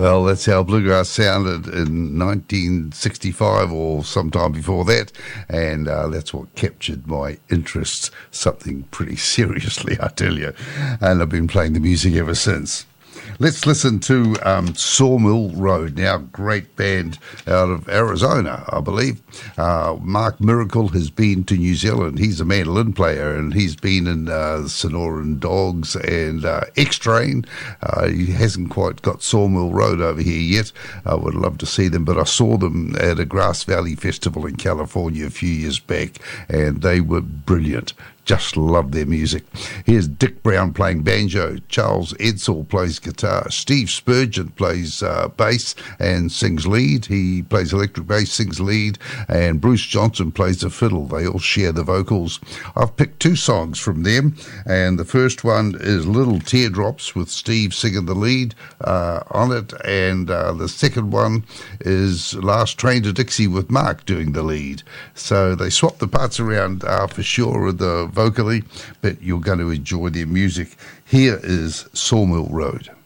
Well, that's how bluegrass sounded in 1965 or sometime before that, and that's what captured my interest, something pretty seriously, I tell you, and I've been playing the music ever since. Let's listen to Sawmill Road now. Great band out of Arizona, I believe. Mark Miracle has been to New Zealand. He's a mandolin player, and he's been in Sonoran Dogs and X-Train. He hasn't quite got Sawmill Road over here yet. I would love to see them, but I saw them at a Grass Valley Festival in California a few years back, and they were brilliant. Just love their music. Here's Dick Brown playing banjo. Charles Edsall plays guitar. Steve Spurgeon plays bass and sings lead. He plays electric bass, sings lead. And Bruce Johnson plays the fiddle. They all share the vocals. I've picked two songs from them. And the first one is Little Teardrops with Steve singing the lead on it. And the second one is Last Train to Dixie with Mark doing the lead. So they swap the parts around for sure vocally, but you're going to enjoy their music. Here is Sawmill Road.